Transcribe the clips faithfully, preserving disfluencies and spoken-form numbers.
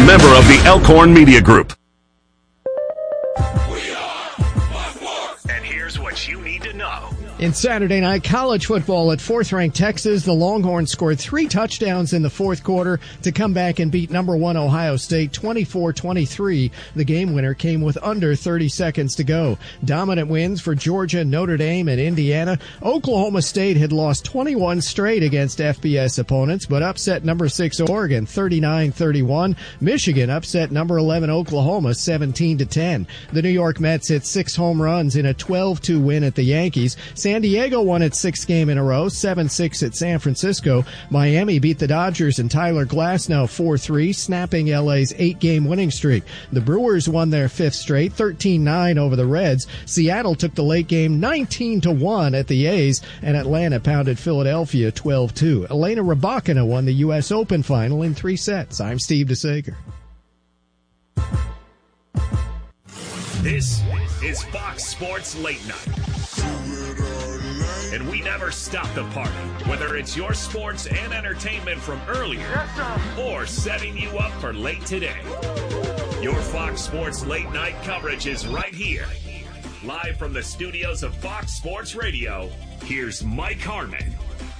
member of the Elkhorn Media Group. And here's what you need to know. In Saturday night college football at fourth-ranked Texas, the Longhorns scored three touchdowns in the fourth quarter to come back and beat number one Ohio State twenty-four twenty-three. The game winner came with under thirty seconds to go. Dominant wins for Georgia, Notre Dame, and Indiana. Oklahoma State had lost twenty-one straight against F B S opponents, but upset number six Oregon thirty-nine thirty-one. Michigan upset number eleven Oklahoma seventeen to ten. The New York Mets hit six home runs in a twelve two win at the Yankees. San Diego won its sixth game in a row, seven six at San Francisco. Miami beat the Dodgers and Tyler Glasnow four three, snapping L A's eight-game winning streak. The Brewers won their fifth straight, thirteen nine over the Reds. Seattle took the late game nineteen to one at the A's, and Atlanta pounded Philadelphia twelve two. Elena Rybakina won the U S Open final in three sets. I'm Steve DeSager. This is Fox Sports Late Night. And we never stop the party, whether it's your sports and entertainment from earlier or setting you up for late today. Your Fox Sports Late Night coverage is right here. Live from the studios of Fox Sports Radio, here's Mike Harmon.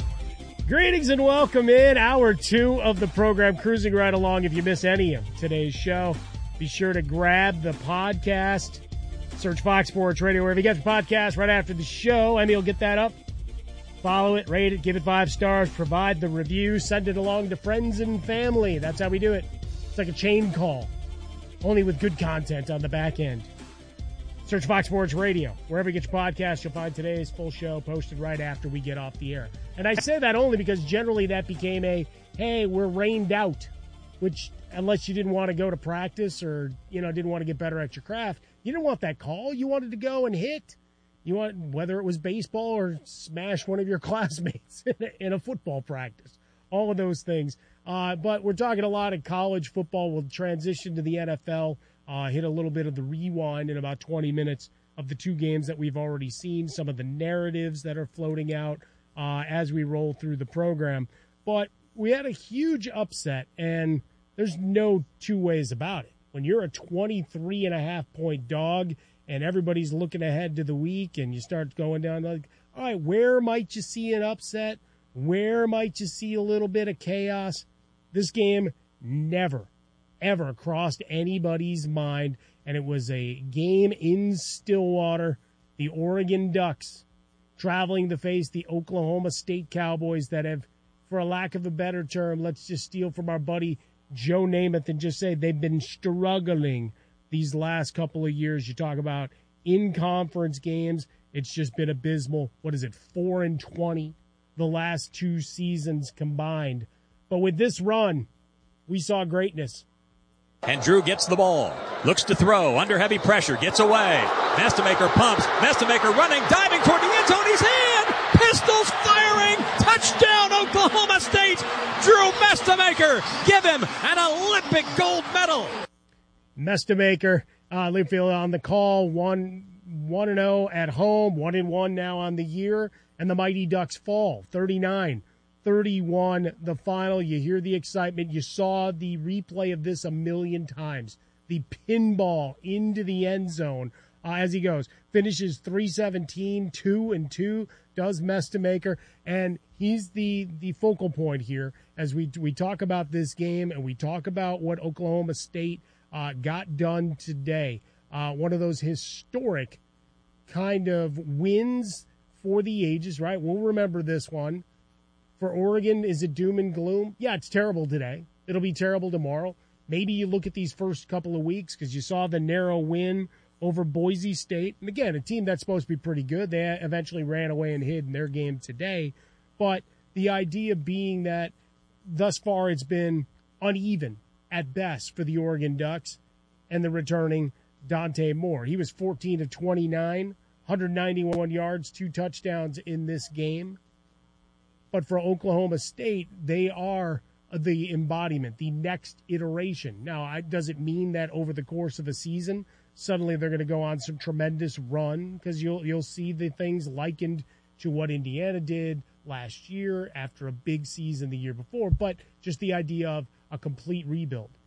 Greetings and welcome in hour two of the program, cruising right along. If you miss any of today's show, be sure to grab the podcast. Search Fox Sports Radio wherever you get the podcast right after the show. Emmy will get that up. Follow it, rate it, give it five stars, provide the review, send it along to friends and family. That's how we do it. It's like a chain call, only with good content on the back end. Search Fox Sports Radio. Wherever you get your podcast, you'll find today's full show posted right after we get off the air. And I say that only because generally that became a, hey, we're rained out, which unless you didn't want to go to practice or, you know, didn't want to get better at your craft, you didn't want that call. You wanted to go and hit. You want, whether it was baseball or smash one of your classmates in a, in a football practice. All of those things. Uh, but we're talking a lot of college football. We'll transition to the N F L, uh, hit a little bit of the rewind in about twenty minutes of the two games that we've already seen, some of the narratives that are floating out uh, as we roll through the program. But we had a huge upset, and there's no two ways about it. When you're a twenty-three and a half point dog and everybody's looking ahead to the week and you start going down like, all right, where might you see an upset? Where might you see a little bit of chaos? This game never, ever crossed anybody's mind, and it was a game in Stillwater. The Oregon Ducks traveling to face the Oklahoma State Cowboys that have, for a lack of a better term, let's just steal from our buddy Joe Namath and just say they've been struggling these last couple of years. You talk about in-conference games, it's just been abysmal. What is it, four and twenty the last two seasons combined. But with this run, we saw greatness. And Drew gets the ball, looks to throw, under heavy pressure, gets away. Mastamaker pumps, Mastamaker running, diving toward the end zone, he's in! Pistols firing, touchdown Oklahoma State! Drew Mastamaker, give him an Olympic gold medal! Mastamaker, uh, Linfield on the call, one one and zero at home, one and one now on the year, and the Mighty Ducks fall, thirty-nine thirty-one the final. You hear the excitement. You saw the replay of this a million times. The pinball into the end zone uh, as he goes, finishes three seventeen, two and two. Does Mastamaker, and he's the the focal point here as we we talk about this game and we talk about what Oklahoma State uh, got done today. Uh, one of those historic kind of wins for the ages, right? We'll remember this one. For Oregon, is it doom and gloom? Yeah, it's terrible today. It'll be terrible tomorrow. Maybe you look at these first couple of weeks because you saw the narrow win over Boise State. And again, a team that's supposed to be pretty good. They eventually ran away and hid in their game today. But the idea being that thus far it's been uneven at best for the Oregon Ducks and the returning Dante Moore. He was fourteen of twenty-nine, one ninety-one yards, two touchdowns in this game. But for Oklahoma State, they are the embodiment, the next iteration. Now, does it mean that over the course of a season, suddenly they're going to go on some tremendous run? Because you'll you'll see the things likened to what Indiana did last year after a big season the year before. But just the idea of a complete rebuild.